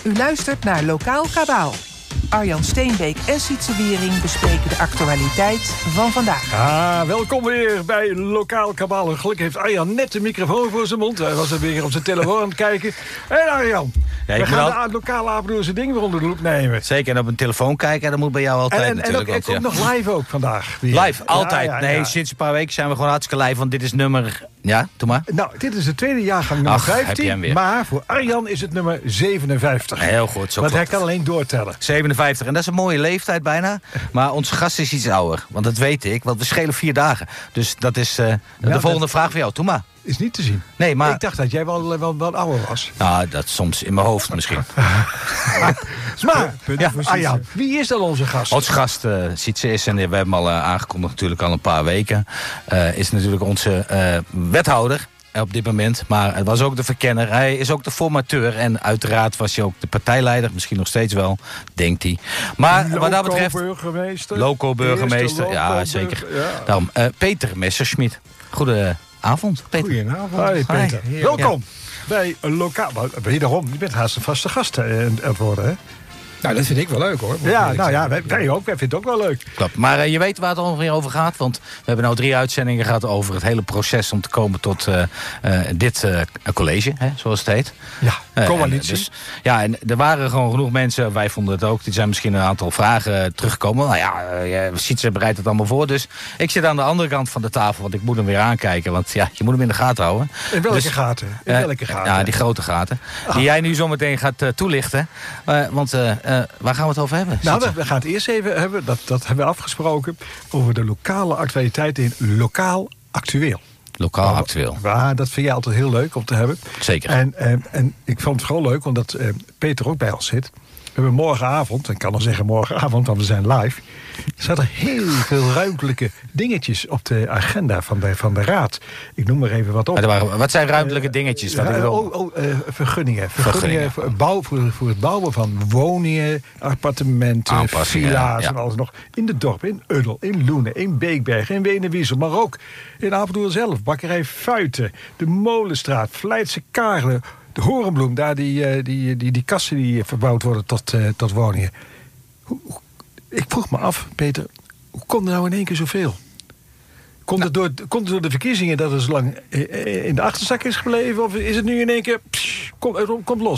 U luistert naar Lokaal Kabaal. Arjan Steenbeek en Sietse Wiering bespreken de actualiteit van vandaag. Welkom weer bij Lokaal Kabaal. Gelukkig heeft Arjan net de microfoon voor zijn mond. Hij was er weer op zijn telefoon aan het kijken. Hé Arjan, we gaan de lokale Apeldoornse dingen weer onder de loep nemen. Zeker, en op een telefoon kijken, dat moet bij jou altijd natuurlijk. En ook nog live ook vandaag. Weer. Live, altijd. Sinds een paar weken zijn we gewoon hartstikke live, want dit is nummer... Ja, doe maar. Nou, dit is de tweede jaargang nummer 15, maar voor Arjan is het nummer 57. Heel goed, zo. Want hij kan alleen doortellen. 57, en dat is een mooie leeftijd bijna. Maar onze gast is iets ouder, want dat weet ik, want we schelen 4 dagen. Dus dat is de volgende vraag voor jou, doe maar. Is niet te zien. Nee, maar... Ik dacht dat jij wel ouder was. Nou, dat soms in mijn hoofd misschien. Maar, Arjan, wie is dan onze gast? Onze gast, Sietse is, en we hebben hem al aangekondigd natuurlijk al een paar weken... is natuurlijk onze wethouder op dit moment. Maar het was ook de verkenner. Hij is ook de formateur. En uiteraard was hij ook de partijleider. Misschien nog steeds wel, denkt hij. Maar wat dat betreft... Loco-burgemeester. Ja, zeker. Ja. Daarom, Peter Messerschmidt. Goedenavond, Peter. Goedenavond. Hoi, Peter. Hi. Welkom bij Lokaal. Wederom, je bent haast een vaste gast aan het worden, hè? Nou, dat vind ik wel leuk, hoor. Wij ook. Wij vinden het ook wel leuk. Klopt. Maar je weet waar het ongeveer over gaat. Want we hebben nou 3 uitzendingen gehad over het hele proces... om te komen tot dit college, hè, zoals het heet. Ja, coalitie. En er waren gewoon genoeg mensen, wij vonden het ook... die zijn misschien een aantal vragen teruggekomen. Nou ja, Sietse bereidt het allemaal voor. Dus ik zit aan de andere kant van de tafel... want ik moet hem weer aankijken. Want ja, je moet hem in de gaten houden. In welke gaten? Ja, die grote gaten. Die jij nu zometeen gaat toelichten. Want... waar gaan we het over hebben? Nou, we gaan het eerst even hebben, dat hebben we afgesproken... over de lokale actualiteiten in Lokaal Actueel. Lokaal Actueel. Dat vind jij altijd heel leuk om te hebben. Zeker. En ik vond het vooral leuk, omdat Peter ook bij ons zit. We hebben morgenavond, ik kan nog zeggen morgenavond, want we zijn live... er zaten heel veel ruimtelijke dingetjes op de agenda van de raad. Ik noem er even wat op. Wat zijn ruimtelijke dingetjes? Vergunningen. Vergunningen voor het bouwen van woningen, appartementen, villa's en alles nog. In de dorp, in Uddel, in Loenen, in Beekberg, in Wenewiesel... maar ook in Apeldoorn zelf. Bakkerij Fuiten, de Molenstraat, Vleitse Kaarlen... de Horenbloem, daar die kassen die verbouwd worden tot woningen. Ik vroeg me af, Peter, hoe komt er nou in één keer zoveel? Komt het door de verkiezingen dat het zo lang in de achterzak is gebleven? Of is het nu in één keer, komt los?